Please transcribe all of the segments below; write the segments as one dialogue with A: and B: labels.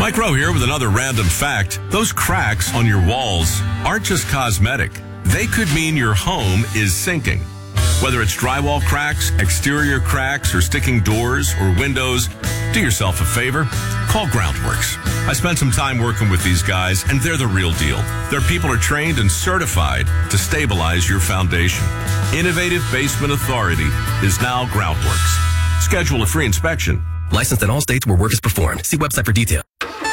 A: Mike Rowe here with another random fact. Those cracks on your walls aren't just cosmetic. They could mean your home is sinking. Whether it's drywall cracks, exterior cracks, or sticking doors or windows, do yourself a favor. Call Groundworks. I spent some time working with these guys, and they're the real deal. Their people are trained and certified to stabilize your foundation. Innovative Basement Authority is now Groundworks. Schedule a free inspection.
B: Licensed in all states where work is performed. See website for details.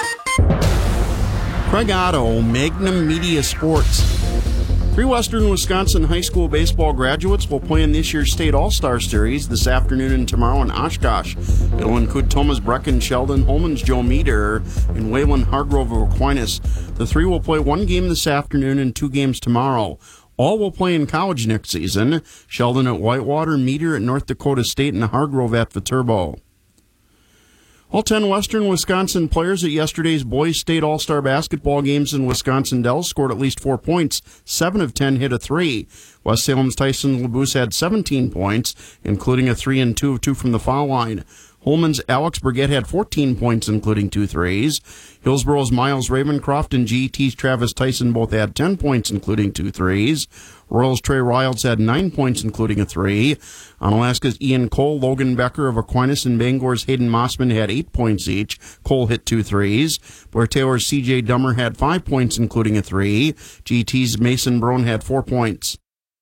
C: Craig Otto, Magnum Media Sports. 3 Western Wisconsin high school baseball graduates will play in this year's State All-Star Series this afternoon and tomorrow in Oshkosh. It'll include Thomas Brecken, Sheldon, Holman's Joe Meter, and Waylon Hargrove of Aquinas. The 3 will play 1 game this afternoon and 2 games tomorrow. All will play in college next season. Sheldon at Whitewater, Meter at North Dakota State, and Hargrove at Viterbo. All 10 Western Wisconsin players at yesterday's Boys State All-Star basketball games in Wisconsin-Dells scored at least 4 points. 7 of 10 hit a 3. West Salem's Tyson LeBouse had 17 points, including a 3 and 2 of 2 from the foul line. Holman's Alex Burgett had 14 points, including 2 threes. Hillsboro's Miles Ravencroft and GT's Travis Tyson both had 10 points, including 2 threes. Royal's Trey Riles had 9 points, including a 3. Onalaska's Ian Cole, Logan Becker of Aquinas, and Bangor's Hayden Mossman had 8 points each. Cole hit 2 threes. Blair Taylor's CJ Dummer had 5 points, including a 3. GT's Mason Brown had 4 points.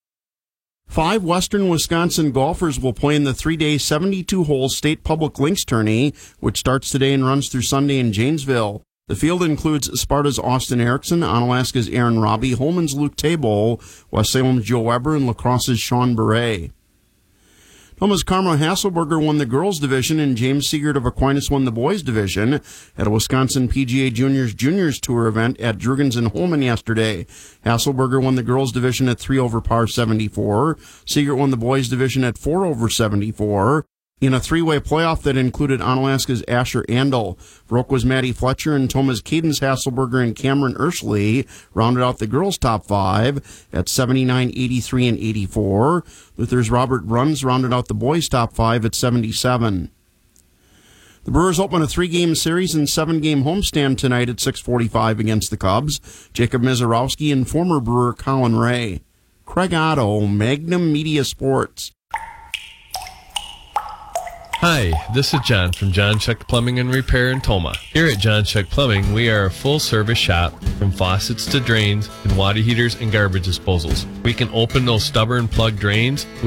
C: 5 Western Wisconsin golfers will play in the 3-day 72-hole State Public Links Tourney, which starts today and runs through Sunday in Janesville. The field includes Sparta's Austin Erickson, Onalaska's Aaron Robbie, Holman's Luke Table, West Salem's Joe Weber, and La Crosse's Sean Beret. Thomas Karma Hasselberger won the girls' division, and James Siegert of Aquinas won the boys' division at a Wisconsin PGA Juniors Tour event at Drugens and Holman yesterday. Hasselberger won the girls' division at 3 over par 74. Siegert won the boys' division at 4 over 74. In a 3-way playoff that included Onalaska's Asher Andel, Viroqua's Maddie Fletcher, and Thomas Cadence Hasselberger and Cameron Ursley rounded out the girls' top 5 at 79, 83, and 84. Luther's Robert Bruns rounded out the boys' top 5 at 77. The Brewers open a 3-game series and 7-game homestand tonight at 6:45 against the Cubs. Jacob Mizorowski and former Brewer Colin Ray. Craig Otto, Magnum Media Sports.
D: Hi, this is John from John Chuck Plumbing and Repair in Toma. Here at John Chuck Plumbing, we are a full-service shop from faucets to drains and water heaters and garbage disposals. We can open those stubborn plug drains.